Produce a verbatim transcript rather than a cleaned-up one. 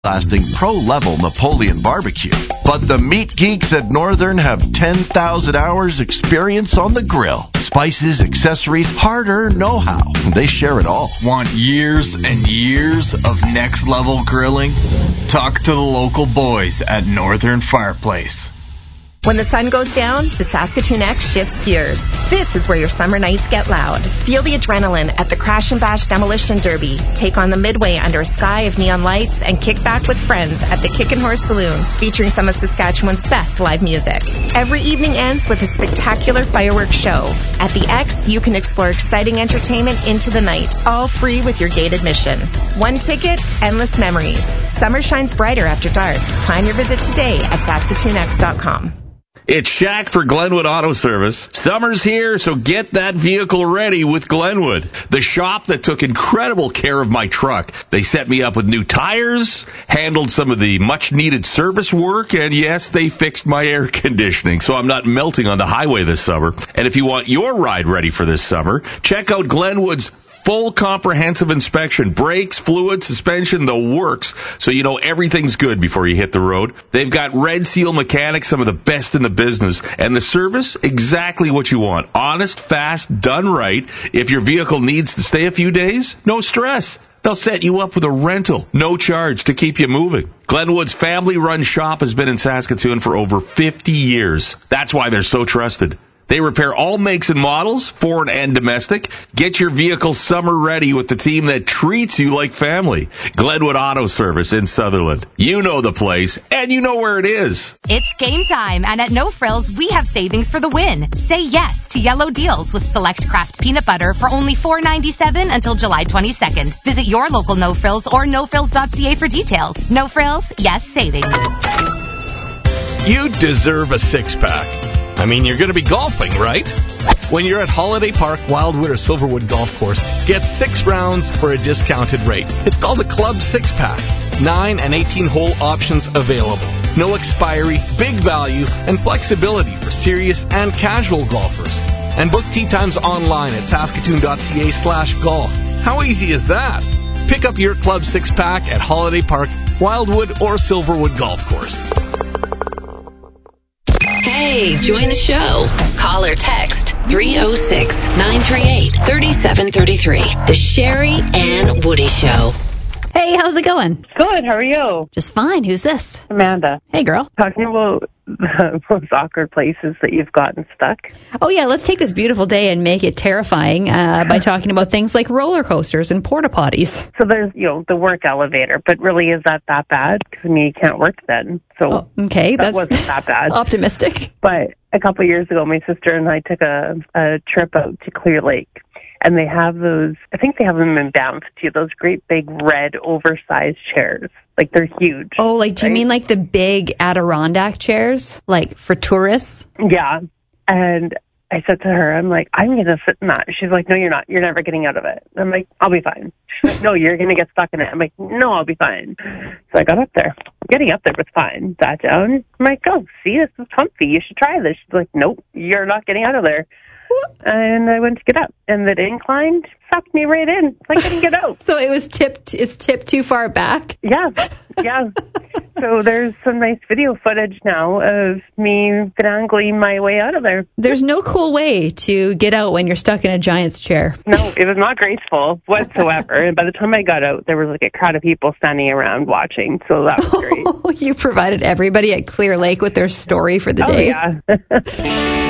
lasting pro-level Napoleon barbecue. But the meat geeks at Northern have ten thousand hours experience on the grill. Spices, accessories, hard-earned know-how. They share it all. Want years and years of next-level grilling? Talk to the local boys at Northern Fireplace. When the sun goes down, the Saskatoon X shifts gears. This is where your summer nights get loud. Feel the adrenaline at the Crash and Bash Demolition Derby. Take on the Midway under a sky of neon lights and kick back with friends at the Kick and Horse Saloon, featuring some of Saskatchewan's best live music. Every evening ends with a spectacular fireworks show. At the X, you can explore exciting entertainment into the night, all free with your gate admission. One ticket, endless memories. Summer shines brighter after dark. Plan your visit today at Saskatoon X dot com. It's Shaq for Glenwood Auto Service. Summer's here, so get that vehicle ready with Glenwood, the shop that took incredible care of my truck. They set me up with new tires, handled some of the much-needed service work, and yes, they fixed my air conditioning, so I'm not melting on the highway this summer. And if you want your ride ready for this summer, check out Glenwood's full comprehensive inspection, brakes, fluid, suspension, the works, so you know everything's good before you hit the road. They've got Red Seal mechanics, some of the best in the business, and the service, exactly what you want. Honest, fast, done right. If your vehicle needs to stay a few days, no stress. They'll set you up with a rental, no charge to keep you moving. Glenwood's family-run shop has been in Saskatoon for over fifty years. That's why they're so trusted. They repair all makes and models, foreign and domestic. Get your vehicle summer ready with the team that treats you like family. Glenwood Auto Service in Sutherland. You know the place, and you know where it is. It's game time, and at No Frills, we have savings for the win. Say yes to yellow deals with select craft peanut butter for only four dollars and ninety-seven cents until July twenty-second. Visit your local No Frills or no frills dot c a for details. No Frills, yes savings. You deserve a six-pack. I mean, you're going to be golfing, right? When you're at Holiday Park, Wildwood, or Silverwood Golf Course, get six rounds for a discounted rate. It's called a Club Six-Pack. Nine and eighteen-hole options available. No expiry, big value, and flexibility for serious and casual golfers. And book tee times online at saskatoon dot c a slash golf. How easy is that? Pick up your Club Six-Pack at Holiday Park, Wildwood, or Silverwood Golf Course. Hey, join the show. Call or text three oh six, nine three eight, three seven three three. The Sherry and Woody Show. Hey, how's it going? Good, how are you? Just fine. Who's this? Amanda. Hey, girl. Talking about those awkward places that you've gotten stuck. Oh, yeah, let's take this beautiful day and make it terrifying uh, by talking about things like roller coasters and porta potties. So there's, you know, the work elevator, but really is that that bad? Because, I mean, you can't work then. So oh, okay, that that's wasn't that bad. Optimistic. But a couple of years ago, my sister and I took a, a trip out to Clear Lake. And they have those, I think they have them in Banff too, those great big red oversized chairs. Like they're huge. Oh, like, do right? you mean like the big Adirondack chairs? Like for tourists? Yeah. And I said to her, I'm like, I'm going to sit in that. She's like, no, you're not. You're never getting out of it. I'm like, I'll be fine. She's like, no, you're going to get stuck in it. I'm like, no, I'll be fine. So I got up there. Getting up there was fine. Sat down. I'm like, oh, see, this is comfy. You should try this. She's like, nope, you're not getting out of there. And I went to get up, and the incline sucked me right in. I couldn't get out. So it was tipped, it's tipped too far back? Yeah, yeah. So there's some nice video footage now of me finagling my way out of there. There's no cool way to get out when you're stuck in a giant's chair. No, it was not graceful whatsoever. And by the time I got out, there was like a crowd of people standing around watching, so that was great. Oh, you provided everybody at Clear Lake with their story for the oh, day. Yeah.